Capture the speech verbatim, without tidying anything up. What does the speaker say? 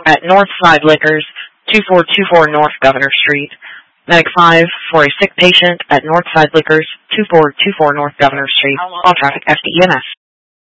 at Northside Liquors, two four two four North Governor Street. Medic five for a sick patient at Northside Liquors, two four two four North Governor Street. All traffic F D E M S.